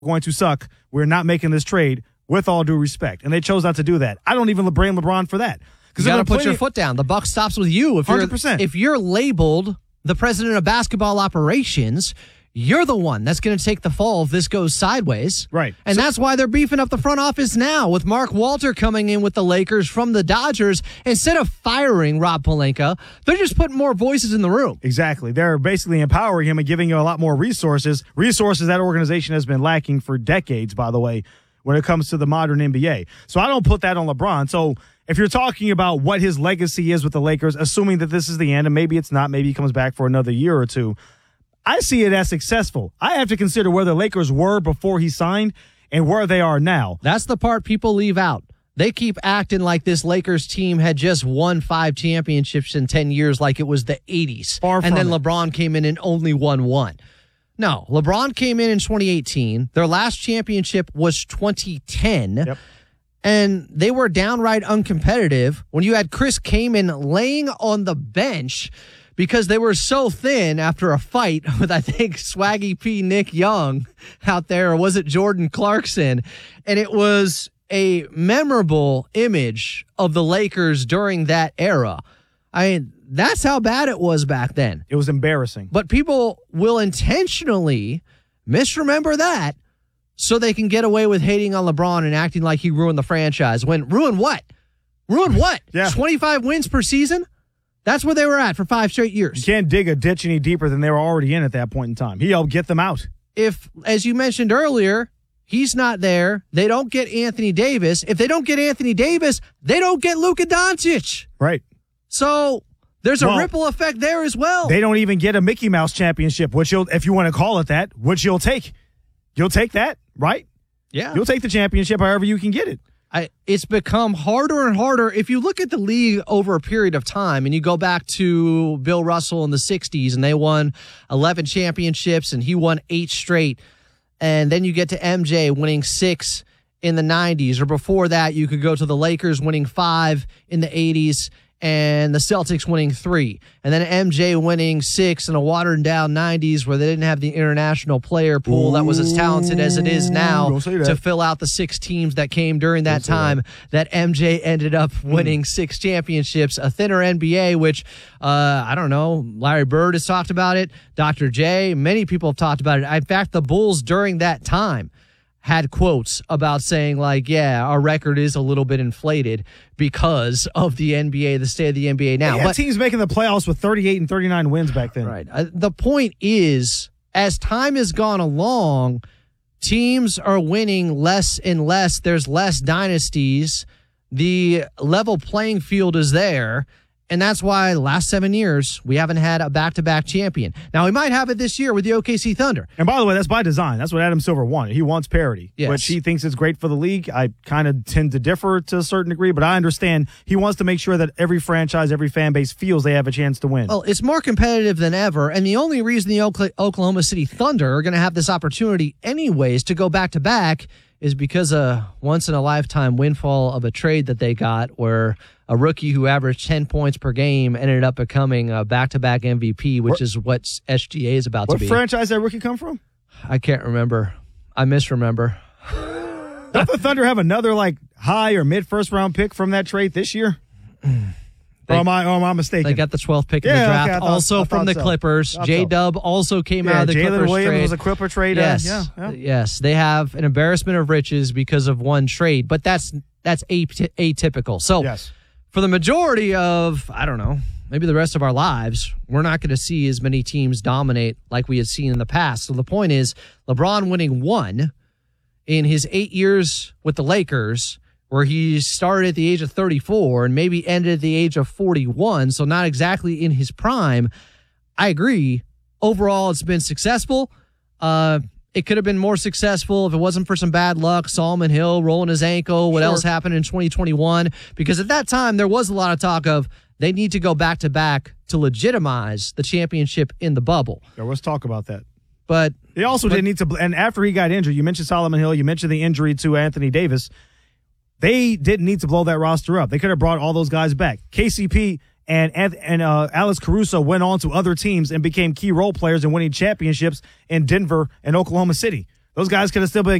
going to suck. We're not making this trade with all due respect. And they chose not to do that. I don't even blame LeBron for that. You got to put your foot down. The buck stops with you. If 100%. If you're labeled the president of basketball operations, you're the one that's going to take the fall if this goes sideways. Right. And that's why they're beefing up the front office now with Mark Walter coming in with the Lakers from the Dodgers. Instead of firing Rob Pelinka, they're just putting more voices in the room. Exactly. They're basically empowering him and giving him a lot more resources. Resources that organization has been lacking for decades, by the way, when it comes to the modern NBA. So I don't put that on LeBron. So if you're talking about what his legacy is with the Lakers, assuming that this is the end, and maybe it's not, maybe he comes back for another year or two, I see it as successful. I have to consider where the Lakers were before he signed and where they are now. That's the part people leave out. They keep acting like this Lakers team had just won 5 championships in 10 years like it was the 80s. And then LeBron came in and only won 1. No, LeBron came in 2018. Their last championship was 2010. Yep. And they were downright uncompetitive when you had Chris Kaman laying on the bench because they were so thin after a fight with, I think, Swaggy P. Nick Young out there, or was it Jordan Clarkson? And it was a memorable image of the Lakers during that era. I mean, that's how bad it was back then. It was embarrassing. But people will intentionally misremember that so they can get away with hating on LeBron and acting like he ruined the franchise. Ruined what? Ruined what? Yeah. 25 wins per season? That's where they were at for 5 straight years. You can't dig a ditch any deeper than they were already in at that point in time. He helped get them out. If, as you mentioned earlier, he's not there, they don't get Anthony Davis. If they don't get Anthony Davis, they don't get Luka Doncic. Right. So there's a ripple effect there as well. They don't even get a Mickey Mouse championship, which if you want to call it that, which you'll take. You'll take that, right? Yeah. You'll take the championship however you can get it. It's become harder and harder. If you look at the league over a period of time and you go back to Bill Russell in the 60s and they won 11 championships and he won 8 straight, and then you get to MJ winning 6 in the 90s, or before that you could go to the Lakers winning 5 in the 80s and the Celtics winning 3, and then MJ winning 6 in a watered-down 90s where they didn't have the international player pool that was as talented as it is now to fill out the 6 teams that came during that time, that MJ ended up winning 6 championships, a thinner NBA, which, I don't know, Larry Bird has talked about it, Dr. J, many people have talked about it. In fact, the Bulls during that time had quotes about saying, like, yeah, our record is a little bit inflated because of the NBA, the state of the NBA now. Yeah, but teams making the playoffs with 38 and 39 wins back then. Right. The point is, as time has gone along, teams are winning less and less. There's less dynasties. The level playing field is there. And that's why the last 7 years, we haven't had a back-to-back champion. Now, we might have it this year with the OKC Thunder. And by the way, that's by design. That's what Adam Silver wanted. He wants parity, which he thinks is great for the league. I kind of tend to differ to a certain degree, but I understand he wants to make sure that every franchise, every fan base feels they have a chance to win. Well, it's more competitive than ever, and the only reason the Oklahoma City Thunder are going to have this opportunity anyways to go back-to-back is because a once-in-a-lifetime windfall of a trade that they got where a rookie who averaged 10 points per game ended up becoming a back-to-back MVP, which is what SGA is about to be. What franchise did that rookie come from? I can't remember. I misremember. Don't the Thunder have another high or mid-first-round pick from that trade this year? Or am I mistaken? They got the 12th pick in the draft. Okay, also from the Clippers. J-Dub also came out of the Clippers Williams trade. was a Clipper trade. Yes. Yes. They have an embarrassment of riches because of one trade, but that's atypical. So for the majority of, I don't know, maybe the rest of our lives, we're not going to see as many teams dominate like we had seen in the past. So the point is, LeBron winning 1 in his 8 years with the Lakers, where he started at the age of 34 and maybe ended at the age of 41, so not exactly in his prime. I agree. Overall, it's been successful. It could have been more successful if it wasn't for some bad luck, Solomon Hill rolling his ankle, what else happened in 2021, because at that time there was a lot of talk of they need to go back-to-back to legitimize the championship in the bubble. There was talk about that. But they also didn't need to, and after he got injured, you mentioned Solomon Hill, you mentioned the injury to Anthony Davis, they didn't need to blow that roster up. They could have brought all those guys back. KCP and Alex Caruso went on to other teams and became key role players in winning championships in Denver and Oklahoma City. those guys could have still been